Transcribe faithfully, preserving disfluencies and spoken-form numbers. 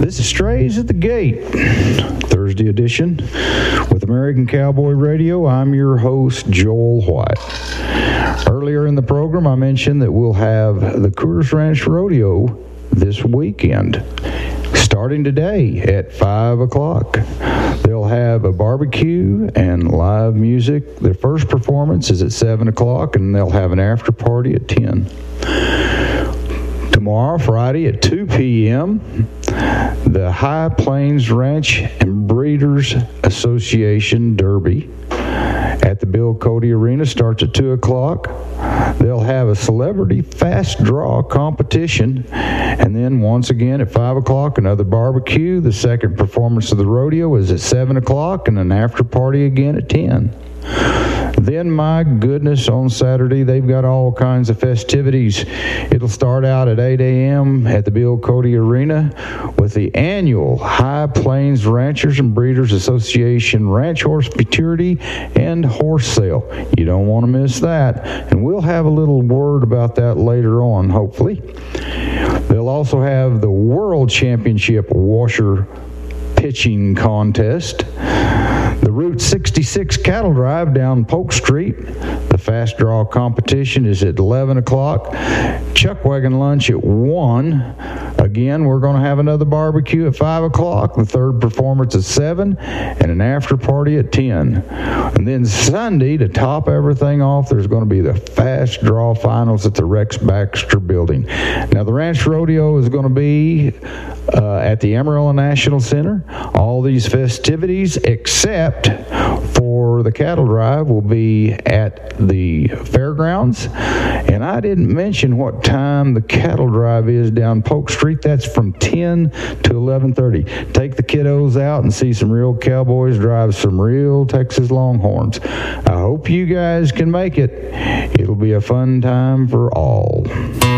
This is Strays at the Gate, Thursday edition with American Cowboy Radio. I'm your host, Joel White. Earlier in the program, I mentioned that we'll have the Coors Ranch Rodeo this weekend, starting today at five o'clock. They'll have a barbecue and live music. Their first performance is at seven o'clock, and they'll have an after party at ten. Tomorrow, Friday at two p.m., the High Plains Ranch and Breeders Association Derby at the Bill Cody Arena starts at two o'clock. They'll have a celebrity fast draw competition, and then once again at five o'clock, another barbecue. The second performance of the rodeo is at seven o'clock, and an after party again at ten. Then, my goodness, on Saturday, they've got all kinds of festivities. It'll start out at eight a.m. at the Bill Cody Arena with the annual High Plains Ranchers and Breeders Association Ranch Horse Futurity and Horse Sale. You don't want to miss that. And we'll have a little word about that later on, hopefully. They'll also have the World Championship Washer Pitching Contest. The Route sixty-six Cattle Drive down Polk Street. The fast draw competition is at eleven o'clock. Chuck Wagon Lunch at one. Again, we're going to have another barbecue at five o'clock. The third performance at seven. And an after party at ten. And then Sunday, to top everything off, there's going to be the fast draw finals at the Rex Baxter Building. Now, the Ranch Rodeo is going to be uh, at the Amarillo National Center. All these festivities, except for the cattle drive, will be at the fairgrounds. And I didn't mention what time the cattle drive is down Polk Street. That's from ten to eleven thirty. Take the kiddos out and see some real cowboys drive some real Texas Longhorns. I hope you guys can make it. It'll be a fun time for all.